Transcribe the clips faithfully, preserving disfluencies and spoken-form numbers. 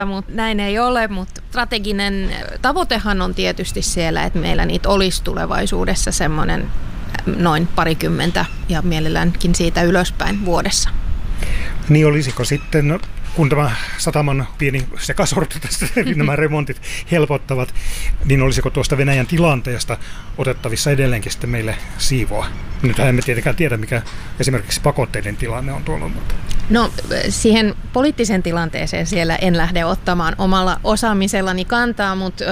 Mutta näin ei ole, mutta strateginen tavoitehan on tietysti siellä, että meillä niitä olisi tulevaisuudessa semmoinen noin parikymmentä ja mielelläänkin siitä ylöspäin vuodessa. Niin olisiko sitten, kun tämä sataman pieni sekasorto tästä, nämä remontit helpottavat, niin olisiko tuosta Venäjän tilanteesta otettavissa edelleenkin sitten meille siivoa? Nythän emme tietenkään tiedä, mikä esimerkiksi pakotteiden tilanne on tuolla. Mutta. No siihen poliittisen tilanteeseen siellä en lähde ottamaan omalla osaamisellani kantaa, mutta ö,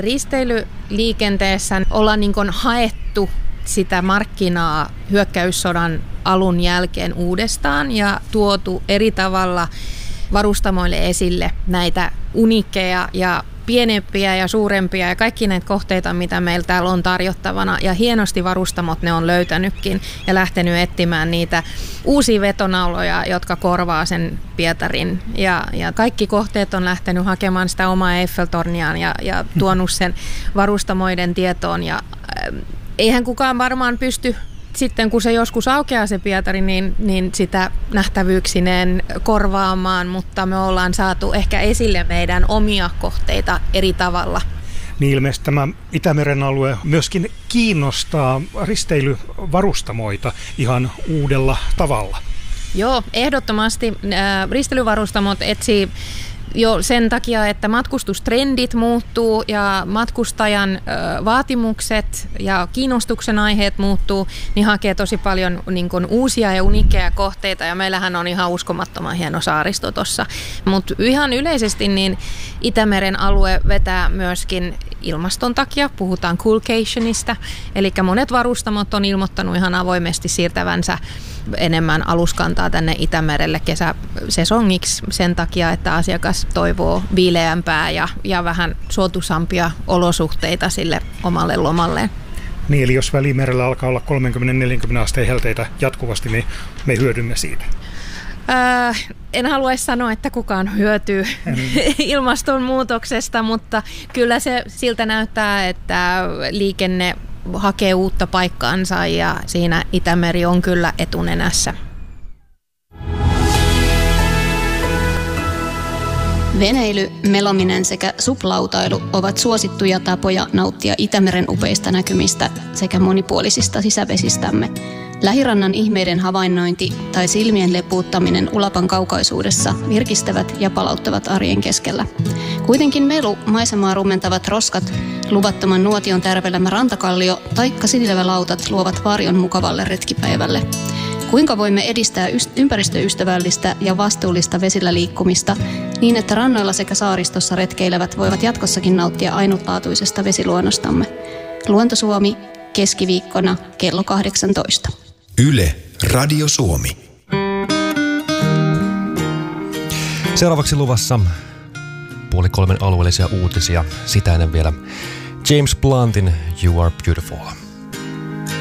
risteilyliikenteessä ollaan niin kuin haettu sitä markkinaa hyökkäyssodan alun jälkeen uudestaan ja tuotu eri tavalla varustamoille esille näitä uniikkeja ja pienempiä ja suurempia ja kaikki näitä kohteita, mitä meillä täällä on tarjottavana. Ja hienosti varustamot ne on löytänytkin ja lähtenyt etsimään niitä uusia vetonauloja, jotka korvaa sen Pietarin. Ja, ja kaikki kohteet on lähtenyt hakemaan sitä omaa Eiffeltorniaan ja, ja tuonut sen varustamoiden tietoon. Ja äh, eihän kukaan varmaan pysty sitten kun se joskus aukeaa se Pietari, niin, niin sitä nähtävyyksineen korvaamaan, mutta me ollaan saatu ehkä esille meidän omia kohteita eri tavalla. Niin ilmeisesti tämä Itämeren alue myöskin kiinnostaa risteilyvarustamoita ihan uudella tavalla. Joo, ehdottomasti äh, risteilyvarustamot etsii jo sen takia, että matkustustrendit muuttuu ja matkustajan ö, vaatimukset ja kiinnostuksen aiheet muuttuu, niin hakee tosi paljon niin kuin uusia ja uniikkeja kohteita ja meillähän on ihan uskomattoman hieno saaristo tuossa. Mutta ihan yleisesti niin Itämeren alue vetää myöskin ilmaston takia, puhutaan coolcationista, eli monet varustamot on ilmoittanut ihan avoimesti siirtävänsä enemmän aluskantaa tänne Itämerelle kesäsesongiksi sen takia, että asiakas toivoo viileämpää ja, ja vähän suotuisampia olosuhteita sille omalle lomalleen. Niin, eli jos Välimerellä alkaa olla kolmekymmentä neljäkymmentä asteen helteitä jatkuvasti, niin me hyödymme siitä. Öö, en haluaisi sanoa, että kukaan hyötyy ilmastonmuutoksesta, mutta kyllä se siltä näyttää, että liikenne hakee uutta paikkaansa ja siinä Itämeri on kyllä etunenässä. Veneily, melominen sekä suplautailu ovat suosittuja tapoja nauttia Itämeren upeista näkymistä sekä monipuolisista sisävesistämme. Lähirannan ihmeiden havainnointi tai silmien lepuuttaminen Ulapan kaukaisuudessa virkistävät ja palauttavat arjen keskellä. Kuitenkin melu, maisemaa rumentavat roskat, luvattoman nuotion tärvelemä rantakallio taikka silvälautat luovat varjon mukavalle retkipäivälle. Kuinka voimme edistää ympäristöystävällistä ja vastuullista vesillä liikkumista niin, että rannoilla sekä saaristossa retkeilevät voivat jatkossakin nauttia ainutlaatuisesta vesiluonnostamme? Luonto Suomi, keskiviikkona kello kahdeksantoista. Yle, Radio Suomi. Seuraavaksi luvassa puoli kolmen alueellisia uutisia. Sitä ennen vielä James Bluntin You Are Beautiful.